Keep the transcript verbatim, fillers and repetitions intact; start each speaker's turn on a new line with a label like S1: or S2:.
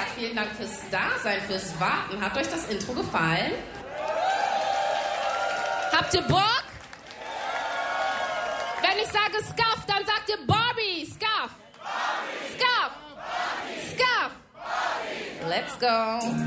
S1: vielen Dank fürs Dasein, fürs Warten. Hat euch das Intro gefallen? Habt ihr Bock? Wenn ich sage Scuff, dann sagt ihr Barbie. Scuff. Scuff. Scuff. Let's go.